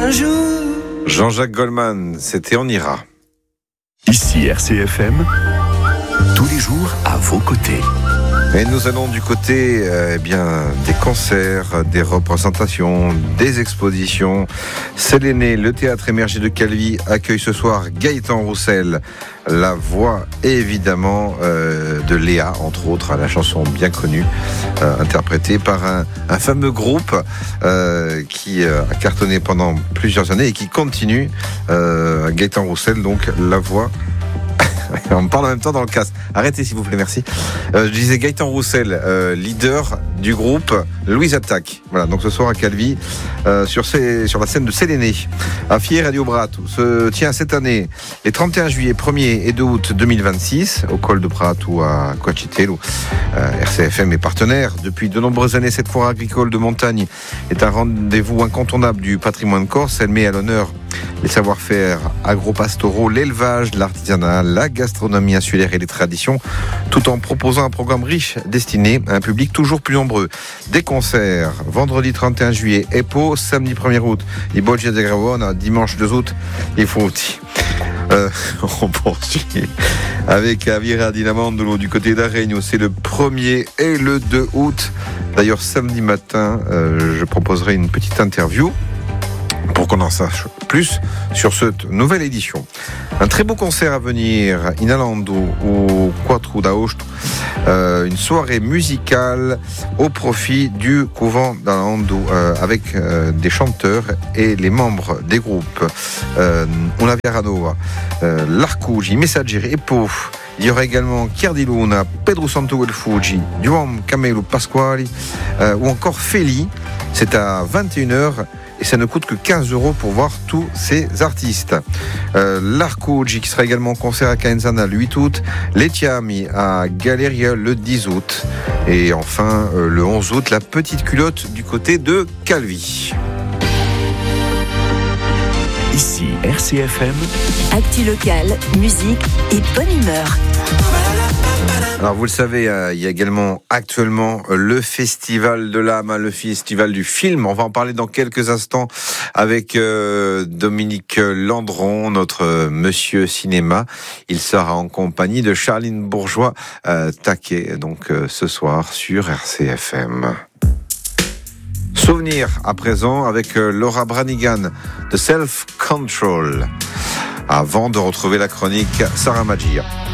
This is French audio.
un jour. Jean-Jacques Goldman, c'était On ira. Ici RCFM, tous les jours à vos côtés. Et nous allons du côté des concerts, des représentations, des expositions. Séléné, le théâtre émergé de Calvi, accueille ce soir Gaëtan Roussel, la voix évidemment de Léa, entre autres, à la chanson bien connue, interprétée par un fameux groupe qui a cartonné pendant plusieurs années et qui continue. Gaëtan Roussel, donc la voix. On me parle en même temps dans le casque. Arrêtez s'il vous plaît, merci. Je disais Gaëtan Roussel, leader du groupe Louise Attaque. Voilà, donc ce soir à Calvi, sur la scène de Séléné, à Fier Radio Bratou, se tient cette année les 31 juillet, 1er et 2 août 2026 au col de Bratou à Coachitelu. RCFM est partenaire depuis de nombreuses années. Cette foire agricole de montagne est un rendez-vous incontournable du patrimoine corse. Elle met à l'honneur les savoir-faire agro-pastoraux, l'élevage, l'artisanat, la gastronomie insulaire et les traditions, tout en proposant un programme riche destiné à un public toujours plus nombreux. Des concerts, vendredi 31 juillet, Epo, samedi 1er août, i Bolgia de Gravona, dimanche 2 août, il faut on poursuit avec Avira Dinamandolo du côté d'Aregno, c'est le 1er et le 2 août. D'ailleurs, samedi matin, je proposerai une petite interview pour qu'on en sache plus sur cette nouvelle édition. Un très beau concert à venir, Inalando au Quattro d'Aosto, une soirée musicale au profit du couvent d'Alando avec des chanteurs et les membres des groupes Una Viaranova, L'Arcugi, Messaggeri et Pau. Il y aura également Chiardi Luna, Pedro Santo El Fuji, Duam Camelo Pasquali ou encore Feli. C'est à 21h. Et ça ne coûte que 15 € pour voir tous ces artistes. L'Arcugi qui sera également en concert à Caenzana le 8 août, les Tiami à Galeria le 10 août et enfin le 11 août, la Petite Culotte du côté de Calvi. Ici RCFM, actu locale, musique et bonne humeur. Alors vous le savez, il y a également actuellement le Festival de l'âme, le Festival du film. On va en parler dans quelques instants avec Dominique Landron, notre monsieur cinéma. Il sera en compagnie de Charline Bourgeois Taquet, donc ce soir sur RCFM. Souvenir à présent avec Laura Branigan de Self Control. Avant de retrouver la chronique Sarah Magia.